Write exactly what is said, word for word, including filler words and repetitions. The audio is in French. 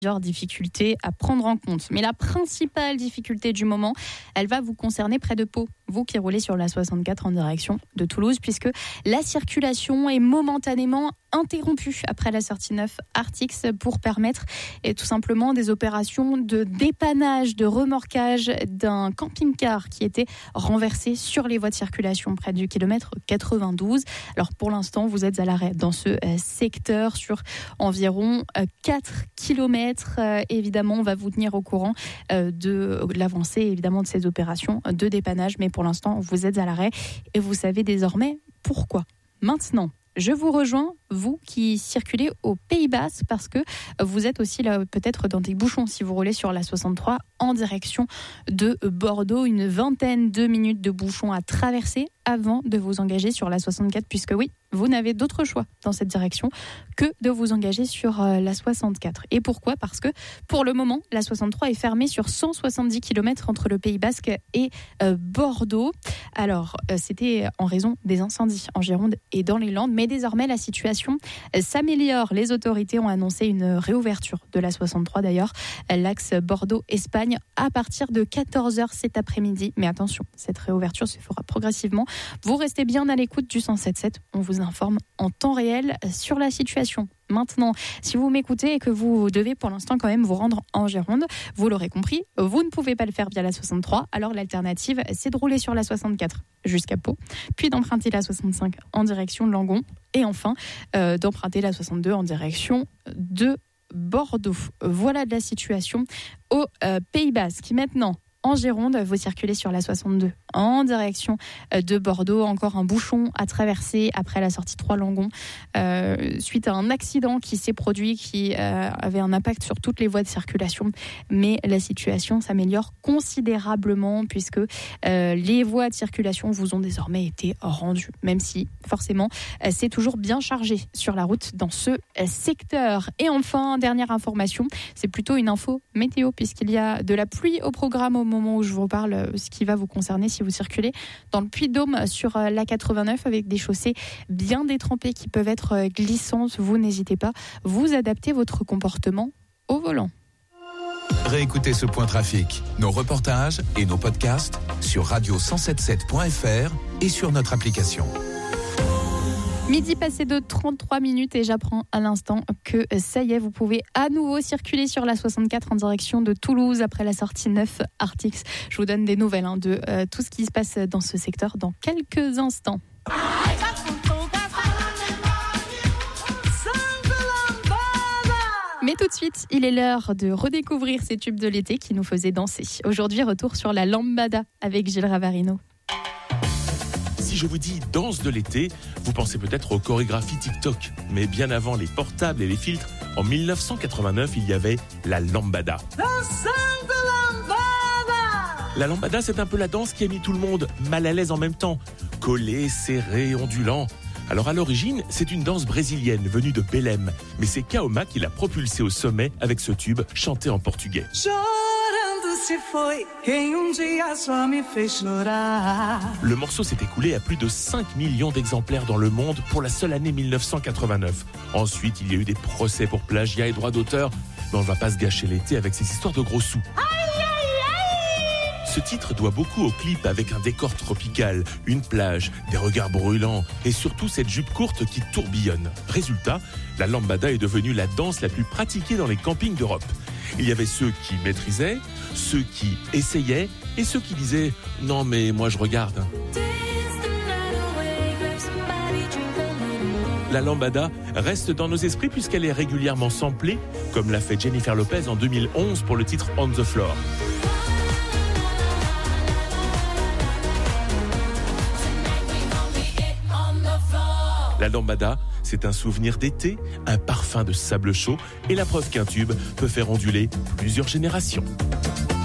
plusieurs difficultés à prendre en compte. Mais la principale difficulté du moment, elle va vous concerner près de Pau. Vous qui roulez sur la soixante-quatre en direction de Toulouse, puisque la circulation est momentanément interrompue après la sortie neuf Artix pour permettre et tout simplement des opérations de dépannage, de remorquage d'un camping-car qui était renversé sur les voies de circulation près du kilomètre quatre-vingt-douze. Alors pour l'instant, vous êtes à l'arrêt dans ce secteur sur environ quatre kilomètres. Évidemment, on va vous tenir au courant de l'avancée évidemment de ces opérations de dépannage, mais pour l'instant, vous êtes à l'arrêt et vous savez désormais pourquoi. Maintenant, je vous rejoins, vous qui circulez au Pays Basque, parce que vous êtes aussi là peut-être dans des bouchons si vous roulez sur la soixante-trois en direction de Bordeaux. Une vingtaine de minutes de bouchons à traverser avant de vous engager sur la soixante-quatre, puisque oui, vous n'avez d'autre choix dans cette direction que de vous engager sur la soixante-quatre. Et pourquoi ? Parce que pour le moment, la soixante-trois est fermée sur cent soixante-dix kilomètres entre le Pays Basque et euh, Bordeaux. Alors, euh, c'était en raison des incendies en Gironde et dans les Landes, mais désormais la situation s'améliore. Les autorités ont annoncé une réouverture de la soixante-trois d'ailleurs, l'axe Bordeaux-Espagne à partir de quatorze heures cet après-midi. Mais attention, cette réouverture se fera progressivement. Vous restez bien à l'écoute du cent sept sept. On vous informe en temps réel sur la situation. Maintenant, si vous m'écoutez et que vous devez pour l'instant quand même vous rendre en Gironde, vous l'aurez compris, vous ne pouvez pas le faire via la soixante-trois. Alors l'alternative, c'est de rouler sur la soixante-quatre jusqu'à Pau, puis d'emprunter la soixante-cinq en direction de Langon et enfin euh, d'emprunter la soixante-deux en direction de Bordeaux. Voilà de la situation au euh, Pays Basque. Maintenant, en Gironde, vous circulez sur la soixante-deux en direction de Bordeaux. Encore un bouchon à traverser après la sortie trois Langon euh, suite à un accident qui s'est produit qui euh, avait un impact sur toutes les voies de circulation. Mais la situation s'améliore considérablement puisque euh, les voies de circulation vous ont désormais été rendues, même si forcément euh, c'est toujours bien chargé sur la route dans ce euh, secteur. Et enfin, dernière information, c'est plutôt une info météo puisqu'il y a de la pluie au programme au moment où je vous parle, ce qui va vous concerner si vous circulez dans le Puy-de-Dôme sur la quatre-vingt-neuf avec des chaussées bien détrempées qui peuvent être glissantes. Vous n'hésitez pas, vous adaptez votre comportement au volant. Réécoutez ce point trafic, nos reportages et nos podcasts sur radio cent soixante-dix-sept point f r et sur notre application. Midi passé de trente-trois minutes et j'apprends à l'instant que ça y est, vous pouvez à nouveau circuler sur la soixante-quatre en direction de Toulouse après la sortie neuf Artix. Je vous donne des nouvelles hein, de euh, tout ce qui se passe dans ce secteur dans quelques instants. Mais tout de suite, il est l'heure de redécouvrir ces tubes de l'été qui nous faisaient danser. Aujourd'hui, retour sur la lambada avec Gilles Ravarino. Si je vous dis danse de l'été, vous pensez peut-être aux chorégraphies TikTok. Mais bien avant les portables et les filtres, en dix-neuf cent quatre-vingt-neuf, il y avait la lambada. La lambada, c'est un peu la danse qui a mis tout le monde mal à l'aise en même temps. Collé, serré, ondulant. Alors à l'origine, c'est une danse brésilienne venue de Belém. Mais c'est Kaoma qui l'a propulsée au sommet avec ce tube chanté en portugais. Le morceau s'est écoulé à plus de cinq millions d'exemplaires dans le monde pour la seule année dix-neuf cent quatre-vingt-neuf. Ensuite, il y a eu des procès pour plagiat et droits d'auteur. Mais on ne va pas se gâcher l'été avec ces histoires de gros sous. Ce titre doit beaucoup au clip avec un décor tropical, une plage, des regards brûlants et surtout cette jupe courte qui tourbillonne. Résultat, la lambada est devenue la danse la plus pratiquée dans les campings d'Europe. Il y avait ceux qui maîtrisaient, ceux qui essayaient et ceux qui disaient « Non mais moi je regarde ». La lambada reste dans nos esprits puisqu'elle est régulièrement samplée, comme l'a fait Jennifer Lopez en deux mille onze pour le titre « On the Floor ». La lambada, c'est un souvenir d'été, un parfum de sable chaud et la preuve qu'un tube peut faire onduler plusieurs générations.